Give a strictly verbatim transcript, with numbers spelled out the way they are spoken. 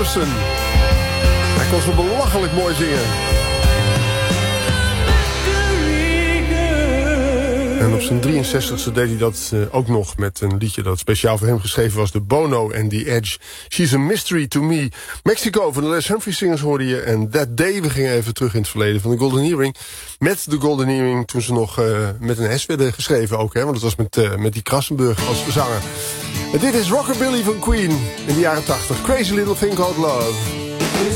Anderson. Hij kon zo belachelijk mooi zingen. En op zijn drieënzestigste deed hij dat uh, ook nog met een liedje dat speciaal voor hem geschreven was. De Bono and the Edge. She's a Mystery to Me. Mexico van de Les Humphries Singers hoorde je. En That Day, we gingen even terug in het verleden van de Golden Earring. Met de Golden Earring toen ze nog uh, met een S werden geschreven ook. Hè? Want dat was met, uh, met die Krassenburg als zanger. En dit is Rockabilly van Queen in de jaren tachtig. Crazy Little Thing Called Love.